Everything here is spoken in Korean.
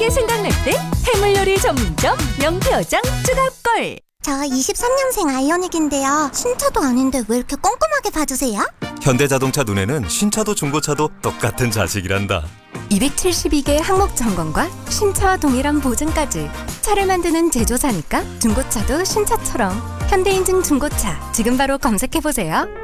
게 생각날 때 해물요리 전문점 명표장 주갑걸. 저 23년생 아이오닉인데요. 신차도 아닌데 왜 이렇게 꼼꼼하게 봐주세요? 현대자동차 눈에는 신차도 중고차도 똑같은 자식이란다. 272개 항목 점검과 신차와 동일한 보증까지. 차를 만드는 제조사니까 중고차도 신차처럼. 현대인증 중고차 지금 바로 검색해보세요.